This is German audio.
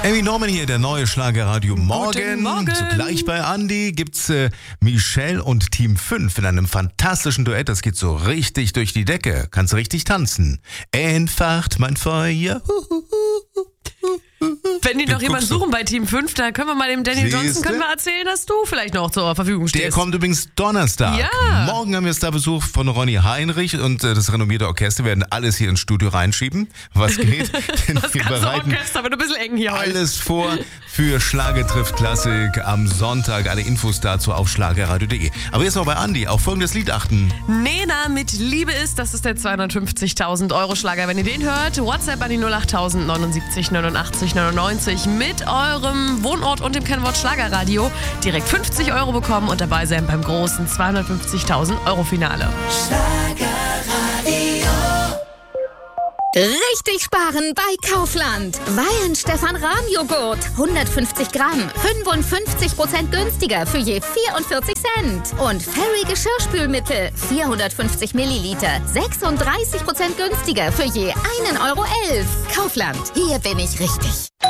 Amy Norman hier, der neue Schlagerradio Morgen. Guten Morgen. Zugleich bei Andi gibt's Michelle und Team 5 in einem fantastischen Duett. Das geht so richtig durch die Decke. Kannst richtig tanzen. Entfacht mein Feuer. Wenn die noch jemanden guckst du. suchen bei Team 5, da können wir mal dem Danny Siehste? Johnson erzählen, dass du vielleicht noch zur Verfügung stehst. Der kommt übrigens Donnerstag. Ja. Morgen haben wir Starbesuch von Ronny Heinrich und das renommierte Orchester werden alles hier ins Studio reinschieben. Was geht? Denn Das wir ganze bereiten Orchester wird ein bisschen eng hier heute. alles vor für Schlager trifft Klassik am Sonntag. Alle Infos dazu auf schlagerradio.de. Aber jetzt noch bei Andi. Auf folgendes Lied achten. Nena mit Liebe ist, das ist der 250.000 Euro Schlager. Wenn ihr den hört, WhatsApp an die 08000 79 89 99 mit eurem Wohnort und dem Kennwort Schlagerradio. Direkt 50 Euro bekommen und dabei sein beim großen 250.000 Euro Finale. Richtig sparen bei Kaufland. Weihenstephan Rahmjoghurt. 150 Gramm. 55% günstiger für je 44 Cent. Und Fairy Geschirrspülmittel. 450 Milliliter. 36% günstiger für je 1,11 Euro. Kaufland. Hier bin ich richtig.